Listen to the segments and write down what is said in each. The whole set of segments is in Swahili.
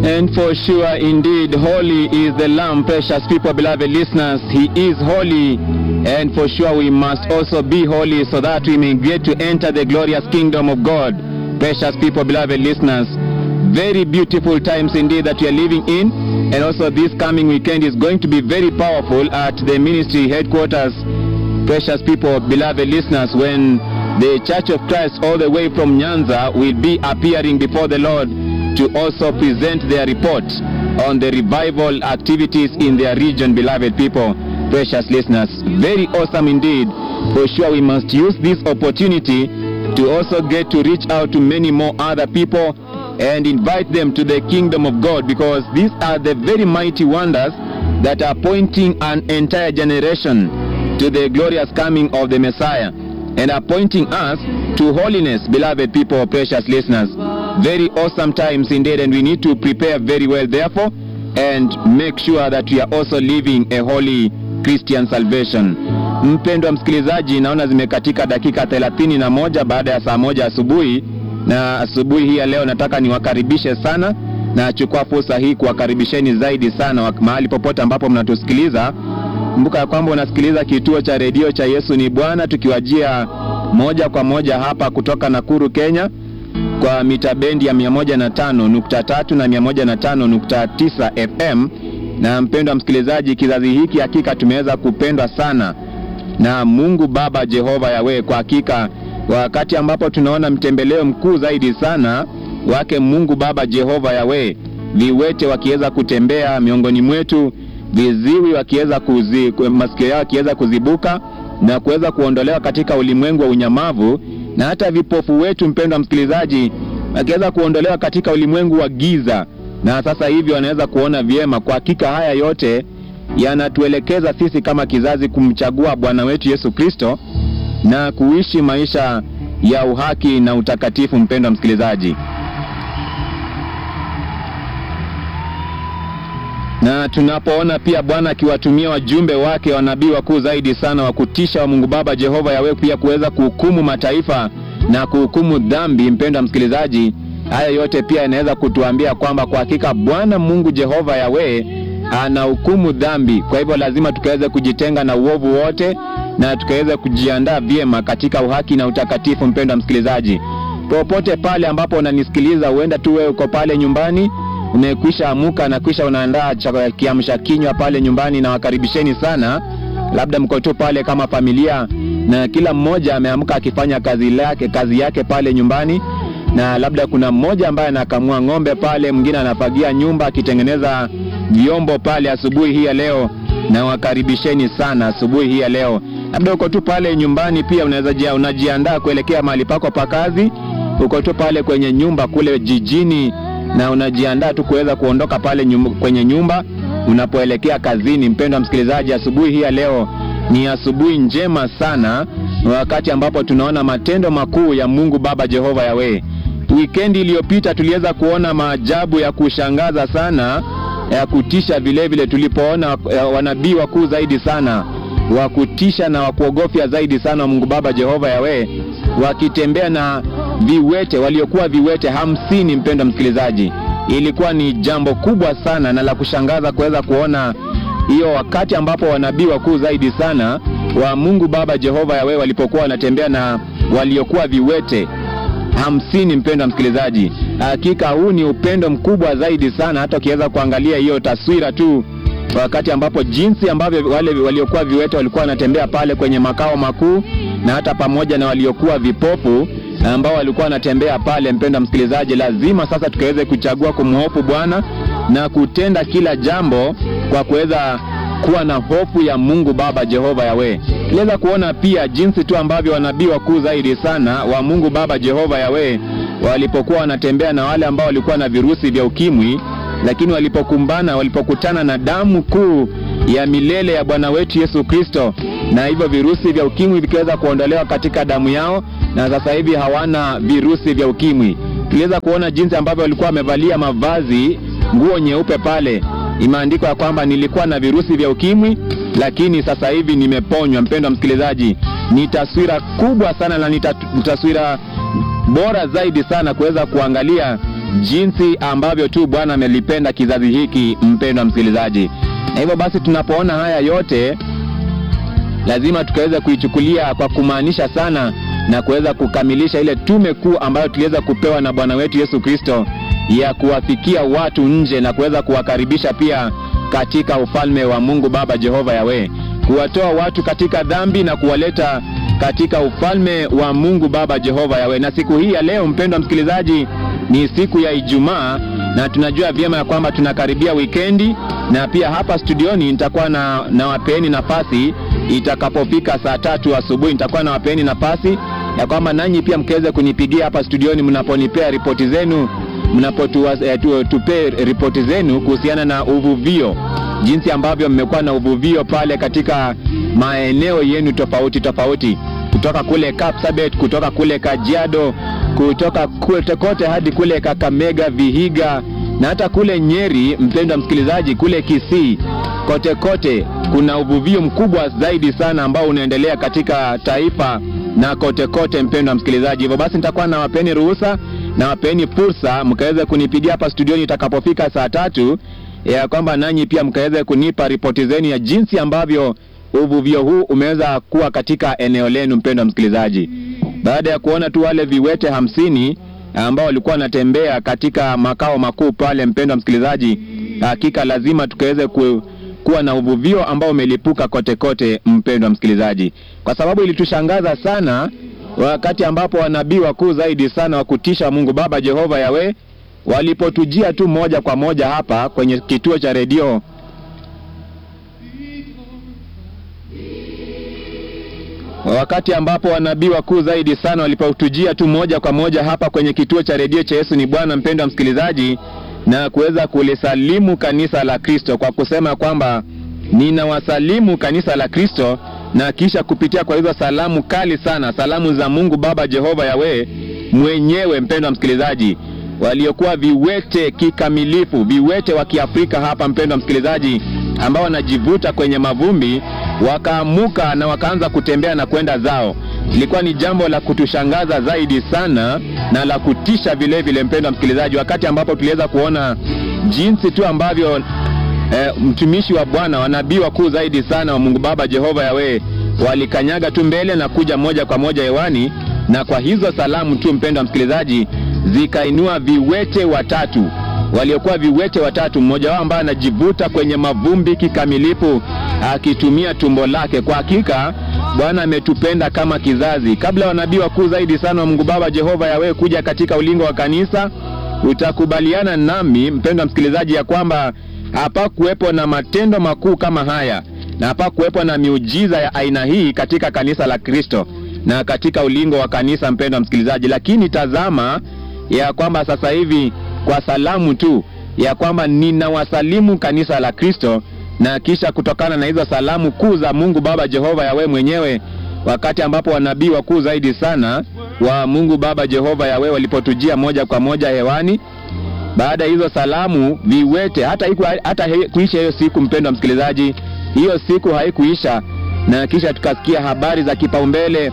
And for sure, indeed, holy is the Lamb, precious people, beloved listeners. He is holy, and for sure we must also be holy so that we may get to enter the glorious kingdom of God. Precious people, beloved listeners, very beautiful times indeed that we are living in, and also this coming weekend is going to be very powerful at the ministry headquarters. Precious people, beloved listeners, when the Church of Christ all the way from Nyanza will be appearing before the Lord to also present their report on the revival activities in their region, beloved people, precious listeners. Very awesome indeed. For sure we must use this opportunity to also get to reach out to many more other people and invite them to the kingdom of God, because these are the very mighty wonders that are pointing an entire generation to the glorious coming of the Messiah and are pointing us to holiness, beloved people, precious listeners. Very awesome times indeed, and we need to prepare very well therefore and make sure that we are also living a holy Christian salvation. Mpendwa msikilizaji, naona zimekatika dakika 31 baada ya saa 1 asubuhi, na asubuhi hii ya leo nataka niwakaribishe sana na chukua fursa hii kuwakaribisheni zaidi sana mahali popote ambapo mnatusikiliza. Kumbuka ya kwamba unasikiliza kituo cha redio cha Yesu ni Bwana, tukiwajia moja kwa moja hapa kutoka Nakuru, Kenya, kwa mita bendi ya 105.3 na 105.9 FM. Na mpendwa msikilizaji, kizazi hiki hakika tumeweza kupendwa sana na Mungu Baba Jehova Yahweh. Kwa hakika wakati ambapo tunaona mtembeleo mkuu zaidi sana wake Mungu Baba Jehova Yahweh, viwete wakiweza kutembea miongoni mwetu, viziwi wakiweza masikio yao wakiweza kuzibuka na kuweza kuondolewa katika ulimwengu wa unyamavu, na hata vipofu wetu, mpendwa msikilizaji, wakiweza kuondolewa katika ulimwengu wa giza, na sasa hivi wanaweza kuona vyema. Kwa hakika haya yote yanatuelekeza sisi kama kizazi kumchagua Bwana wetu Yesu Kristo na kuishi maisha ya uhaki na utakatifu, mpendwa msikilizaji. Na tunapoona pia Bwana akiwatumia wajumbe wake, wanabii wakuu zaidi sana wa kutisha wa Mungu Baba Jehova Yahweh, pia kuweza kuhukumu mataifa na kuhukumu dhambi, mpendwa msikilizaji, haya yote pia yanaweza kutuambia kwamba kwa hakika Bwana Mungu Jehova Yahweh anahukumu dhambi. Kwa hivyo lazima tukaweze kujitenga na uovu wote na tukaweze kujiandaa vyema katika uhaki na utakatifu, mpendwa msikilizaji. Popote pale ambapo unanisikiliza, huenda tu wewe uko pale nyumbani, umekwisha amuka na kisha unaandaa kiamsha kinywa pale nyumbani, na wakaribisheni sana. Labda mko tu pale kama familia na kila mmoja ameamka akifanya kazi yake pale nyumbani, na labda kuna mmoja ambaye anakamua ng'ombe pale, mwingine anafagia nyumba, akitengeneza vyombo pale asubuhi hii ya leo, na wakaribisheni sana asubuhi hii ya leo. Labda uko tu pale nyumbani pia unajiandaa kuelekea mahali pako pa kazi, uko tu pale kwenye nyumba kule jijini na unajiandaa tu kuweza kuondoka pale kwenye nyumba unapoelekea kazini. Mpendwa msikilizaji, asubuhi hii ya leo ni asubuhi njema sana, wakati ambapo tunaona matendo makuu ya Mungu Baba Jehova Yahweh. Weekend iliyopita tuliweza kuona maajabu ya kushangaza sana, ya kutisha vile vile, tulipoona wanabii wakuu zaidi sana wa kutisha na wa kuogofya zaidi sana wa Mungu Baba Jehova Yahweh wakitembea na viwete waliokuwa viwete 50, mpendwa msikilizaji. Ilikuwa ni jambo kubwa sana na la kushangaza kuweza kuona hiyo, wakati ambapo wanabii wakuu zaidi sana wa Mungu Baba Jehova Yahweh walipokuwa wanatembea na waliokuwa viwete 50, mpendwa msikilizaji. Hakika huu ni upendo mkubwa zaidi sana, hata ukiweza kuangalia hiyo taswira tu, wakati ambapo jinsi ambavyo wale waliokuwa viwete walikuwa wanatembea pale kwenye makao makuu, na hata pamoja na waliokuwa vipofu ambao walikuwa wanatembea pale. Mpendwa msikilizaji, lazima sasa tukaweze kuchagua kumhofu Bwana na kutenda kila jambo kwa kuweza kuwa na hofu ya Mungu Baba Jehova Yahweh. Tuliweza kuona pia jinsi tu ambavyo wanabii wakuu zaidi sana wa Mungu Baba Jehova Yahweh walipokuwa wanatembea na wale ambao walikuwa na virusi vya ukimwi, lakini walipokutana na damu kuu ya milele ya Bwana wetu Yesu Kristo, na hivyo virusi vya ukimwi vikaweza kuondolewa katika damu yao, na sasa hivi hawana virusi vya ukimwi. Tuliweza kuona jinsi ambavyo walikuwa wamevalia mavazi, nguo nyeupe pale, imeandikwa kwamba nilikuwa na virusi vya ukimwi lakini sasa hivi nimeponywa. Mpendwa msikilizaji, ni taswira kubwa sana na ni taswira bora zaidi sana kuweza kuangalia jinsi ambavyo tu Bwana amelipenda kizazi hiki, mpendwa msikilizaji. Na hivyo basi tunapoona haya yote, lazima tukaweza kuichukulia kwa kumaanisha sana na kuweza kukamilisha ile tume kuu ambayo tuliweza kupewa na Bwana wetu Yesu Kristo, ya kuwafikia watu nje na kuweza kuwakaribisha pia katika ufalme wa Mungu Baba Jehova Yahweh, kuwatoa watu katika dhambi na kuwaleta katika ufalme wa Mungu Baba Jehova Yahweh. Na siku hii ya leo, mpendwa msikilizaji, ni siku ya Ijumaa, na tunajua vyema ya kwamba tunakaribia wikendi, na pia hapa studioni nitakuwa na wapeni nafasi itakapofika saa 3 asubuhi. Nitakuwa na wapeni nafasi ya kwamba nanyi pia mkaweze kunipigia hapa studioni mnaponipea ripoti zenu, mnapotupea ripoti zenu kuhusiana na uvuvio, jinsi ambavyo mmekuwa na uvuvio pale katika maeneo yenu tofauti tofauti, kutoka kule Kapsabet, kutoka kule Kajiado, kutoka kote hadi kule Kakamega, Vihiga na hata kule Nyeri, mpendwa msikilizaji, kule Kisii, kote kuna uvuvio mkubwa zaidi sana ambao unaendelea katika taifa na kote mpendwa msikilizaji. Hivyo basi nitakuwa na wapeni ruhusa na wapeni fursa mkaweze kunipigia hapa studioni itakapofika saa 3, ya kwamba nanyi pia mkaweze kunipa ripoti zenu ya jinsi ambavyo uvuvio huu umeweza kuwa katika eneo lenu, mpendwa msikilizaji. Baada ya kuona tu wale viwete 50 ambao walikuwa wanatembea katika makao makuu pale, mpendwa msikilizaji, hakika lazima tukaweze kuwa na uvuvio ambao umelipuka kote mpendwa msikilizaji, kwa sababu ilitushangaza sana wakati ambapo wanabii wakuu zaidi sana wa kutisha Mungu Baba Jehova Yahweh walipotujia tu moja kwa moja hapa kwenye kituo cha redio. Wakati ambapo wanabii wakuu zaidi sana walipotujia tu moja kwa moja hapa kwenye kituo cha redio cha Yesu ni Bwana, mpendwa msikilizaji, na kuweza kulisalimu kanisa la Kristo kwa kusema kwamba ninawasalimu kanisa la Kristo, na kisha kupitia kwa hizo salamu kali sana, salamu za Mungu Baba Jehova Yahweh mwenyewe, mpendwa msikilizaji, waliokuwa viwete kikamilifu, viwete wa Kiafrika hapa, mpendwa msikilizaji, ambao wanajivuta kwenye mavumbi, wakaamuka na wakaanza kutembea na kwenda zao. Ilikuwa ni jambo la kutushangaza zaidi sana na la kutisha vile vile, mpendwa msikilizaji, wakati ambapo tuliweza kuona jinsi tu ambavyo mtumishi wa Bwana, wanabii wakuu zaidi sana wa Mungu Baba Jehova Yahweh walikanyaga tu mbele na kuja moja kwa moja hewani, na kwa hizo salamu tu, mpendwa msikilizaji, zikainua viwete watatu, waliokuwa viwete watatu, mmoja wao ambaye anajivuta kwenye mavumbi kikamilifu akitumia tumbo lake. Kwa hakika Bwana ametupenda kama kizazi. Kabla wanabii wakuu zaidi sana wa Mungu Baba Jehova Yahweh kuja katika ulingo wa kanisa, utakubaliana nami mpendwa msikilizaji ya kwamba hapa kuwepo na matendo makuu kama haya, na hapa kuwepo na miujiza ya aina hii katika kanisa la Kristo na katika ulingo wa kanisa, mpendwa msikilizaji. Lakini tazama ya kwamba sasa hivi kwa salamu tu ya kwamba ninawasalimu kanisa la Kristo, na kisha kutokana na hizo salamu kuu za Mungu Baba Jehova Yahweh mwenyewe, wakati ambapo wanabii wakuu zaidi sana wa Mungu Baba Jehova Yahweh walipotujia moja kwa moja hewani, baada hizo salamu viwete hata kuisha hiyo siku, mpendwa msikilizaji, hiyo siku haikuisha, na kisha tukasikia habari za kipaumbele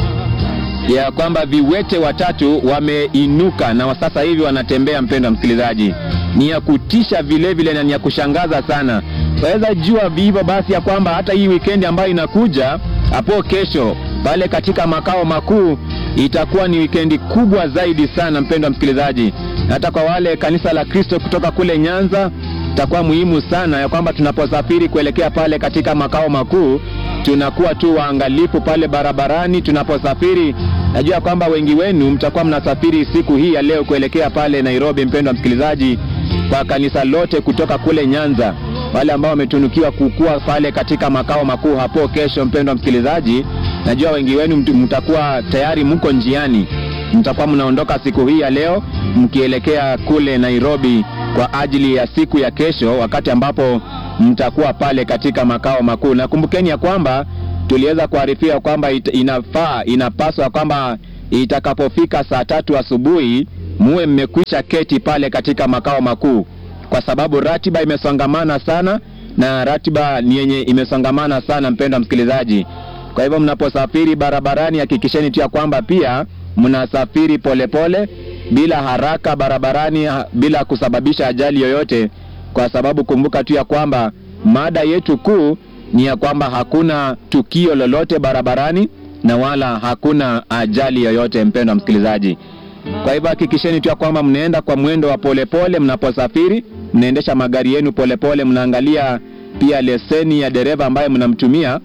ya kwamba viwete watatu wameinuka na sasa hivi wanatembea, mpendwa msikilizaji. Ni ya kutisha vile vile na ni ya kushangaza sana. Waweza jua hivyo basi ya kwamba hata hii weekend ambayo inakuja hapo kesho pale katika makao makuu itakuwa ni weekend kubwa zaidi sana, mpendwa msikilizaji. Hata kwa wale kanisa la Kristo kutoka kule Nyanza, itakuwa muhimu sana ya kwamba tunaposafiri kuelekea pale katika makao makuu, tunakuwa tu waangalifu pale barabarani tunaposafiri. Najua kwamba wengi wenu mtakuwa mnasafiri siku hii ya leo kuelekea pale Nairobi, mpendwa msikilizaji, kwa kanisa lote kutoka kule Nyanza, wale ambao wametunukiwa kukua pale katika makao makuu hapo kesho, mpendwa msikilizaji, najua wengi wenu mtakuwa tayari mko njiani, mtakuwa mnaondoka siku hii ya leo mkielekea kule Nairobi kwa ajili ya siku ya kesho, wakati ambapo mtakuwa pale katika makao makuu. Na kumbukeni ya kwamba tuliweza kuarifia kwamba inapaswa kwamba itakapofika saa 3 asubuhi muwe mmekwisha keti pale katika makao makuu, kwa sababu ratiba imesongamana sana, na ratiba ni yenye imesongamana sana, mpendwa msikilizaji. Kwa hivyo mnaposafiri barabarani hakikisheni tu ya kwamba pia mnasafiri polepole, bila haraka barabarani, bila kusababisha ajali yoyote, kwa sababu kumbuka tu ya kwamba mada yetu kuu ni ya kwamba hakuna tukio lolote barabarani na wala hakuna ajali yoyote, mpendwa msikilizaji. Kwa hivyo hakikisheni tu ya kwamba mnaenda kwa mwendo wa polepole mnaposafiri, mnaendesha magari yenu polepole, mnaangalia pia leseni ya dereva ambaye mnamtumia,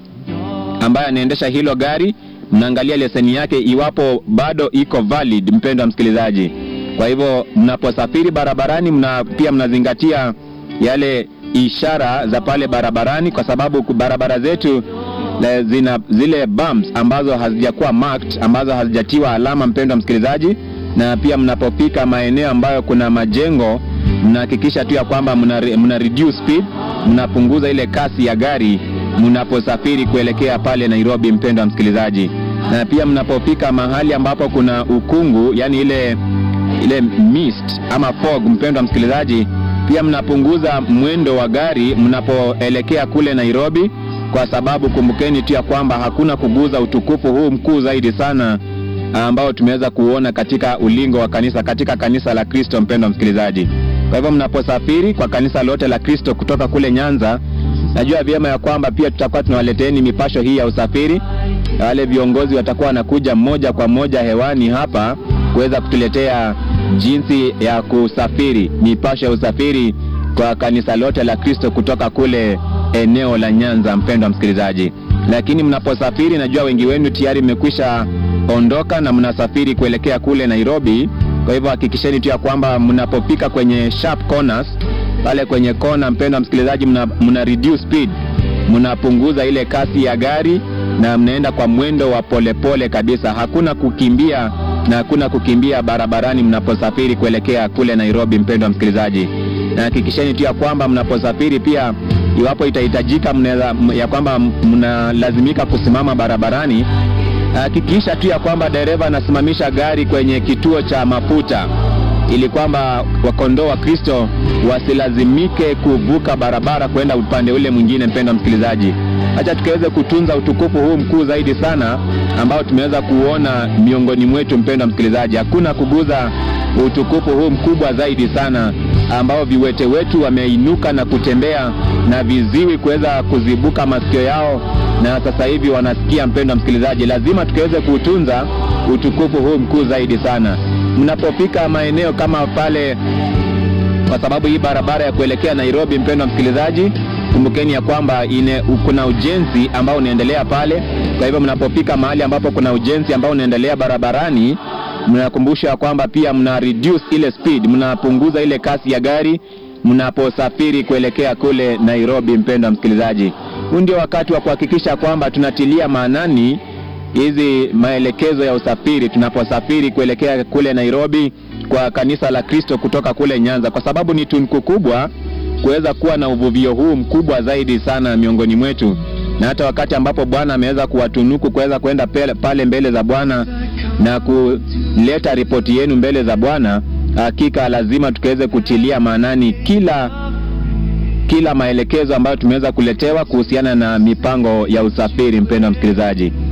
ambaye anaendesha hilo gari, mnaangalia leseni yake iwapo bado iko valid, mpendwa msikilizaji. Kwa hivyo mnaposafiri barabarani pia mnazingatia yale ishara za pale barabarani, kwa sababu barabara zetu zina zile bumps ambazo hazijakuwa marked, ambazo hazijatiwa alama, mpendwa msikilizaji. Na pia mnapofika maeneo ambayo kuna majengo, mnahakikisha tu ya kwamba mna reduce speed, mnapunguza ile kasi ya gari mnaposafiri kuelekea pale Nairobi, mpendwa msikilizaji. Na pia mnapofika mahali ambapo kuna ukungu, yani ile mist ama fog, mpendwa msikilizaji, pia mnapunguza mwendo wa gari mnapoelekea kule Nairobi, kwa sababu kumbukeni tu ya kwamba hakuna kuguza utukufu huu mkuu zaidi sana ambao tumeweza kuona katika ulingo wa kanisa, katika kanisa la Kristo, mpendwa msikilizaji. Kwa hivyo mnaposafiri kwa kanisa lote la Kristo kutoka kule Nyanza, najua vyema ya kwamba pia tutakuwa tunawaleteeni mipasho hii ya usafiri. Wale viongozi watakuwa wanakuja moja kwa moja hewani hapa kuweza kutuletea jinsi ya kusafiri, mipasho ya usafiri kwa kanisa lote la Kristo kutoka kule eneo la Nyanza, mpendwa msikilizaji. Lakini mnaposafiri, najua wengi wenu tayari mmekwisha ondoka na mnasafiri kuelekea kule Nairobi. Kwa hivyo hakikisheni tu ya kwamba mnapofika kwenye sharp corners, pale kwenye kona, mpendwa msikilizaji, mna reduce speed, mnapunguza ile kasi ya gari na mnaenda kwa mwendo wa polepole kabisa. Hakuna kukimbia na hakuna kukimbia barabarani mnaposafiri kuelekea kule Nairobi, mpendwa msikilizaji. Na hakikisheni tu ya kwamba mnaposafiri pia, iwapo itahitajika ya kwamba mnalazimika kusimama barabarani, hakikisha tu ya kwamba dereva anasimamisha gari kwenye kituo cha mafuta, ili kwamba wakondoo wa Kristo wasilazimike kuvuka barabara kwenda upande ule mwingine, mpendwa msikilizaji. Acha tukaweze kutunza utukufu huu mkuu zaidi sana ambao tumeweza kuona miongoni mwetu, mpendwa msikilizaji. Hakuna kuguza utukufu huu mkubwa zaidi sana ambao viwete wetu wameinuka na kutembea, na viziwi kuweza kuzibuka masikio yao na sasa hivi wanasikia, mpendwa msikilizaji. Lazima tukaweze kutunza utukufu huu mkuu zaidi sana mnapofika maeneo kama pale, kwa sababu hii barabara ya kuelekea Nairobi, mpendwa msikilizaji, kumbukeni ya kwamba kuna ujenzi ambao unaendelea pale. Kwa hivyo mnapofika mahali ambapo kuna ujenzi ambao unaendelea barabarani, mnakumbusha kwamba pia mna reduce ile speed, mnapunguza ile kasi ya gari mnaposafiri kuelekea kule Nairobi, mpendwa msikilizaji. Huu ndio wakati wa kuhakikisha kwamba tunatilia maanani hizi maelekezo ya usafiri tunaposafiri kuelekea kule Nairobi kwa kanisa la Kristo kutoka kule Nyanza, kwa sababu ni tunuku kubwa kuweza kuwa na uvuvio huu mkubwa zaidi sana miongoni mwetu. Na hata wakati ambapo Bwana ameweza kuwatunuku kuweza kwenda pale mbele za Bwana na kuleta ripoti yenu mbele za Bwana, hakika lazima tukaweze kutilia maanani kila maelekezo ambayo tumeweza kuletewa kuhusiana na mipango ya usafiri, mpendwa msikilizaji.